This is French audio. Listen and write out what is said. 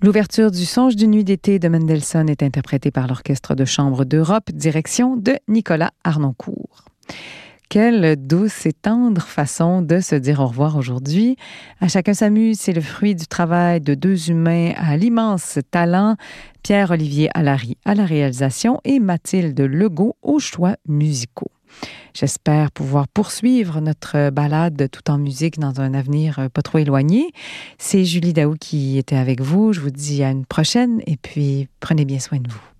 L'ouverture du Songe d'une nuit d'été de Mendelssohn est interprétée par l'Orchestre de chambre d'Europe, direction de Nicolas Harnoncourt. Quelle douce et tendre façon de se dire au revoir aujourd'hui. À chacun s'amuse, c'est le fruit du travail de deux humains à l'immense talent. Pierre-Olivier Allary à la réalisation et Mathilde Legault aux choix musicaux. J'espère pouvoir poursuivre notre balade tout en musique dans un avenir pas trop éloigné. C'est Julie Daou qui était avec vous. Je vous dis à une prochaine et puis prenez bien soin de vous.